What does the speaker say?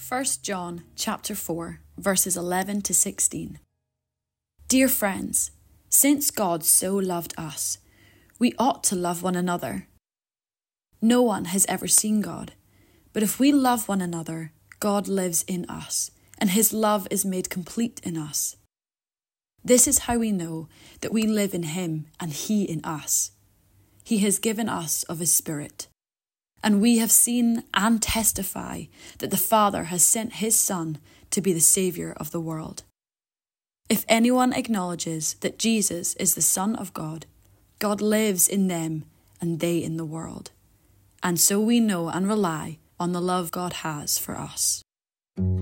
1 John chapter 4, verses 11 to 16. Dear friends, since God so loved us, we ought to love one another. No one has ever seen God, but if we love one another, God lives in us, and his love is made complete in us. This is how we know that we live in him and he in us. He has given us of his Spirit. And we have seen and testify that the Father has sent his Son to be the Saviour of the world. If anyone acknowledges that Jesus is the Son of God, God lives in them and they in the world. And so we know and rely on the love God has for us.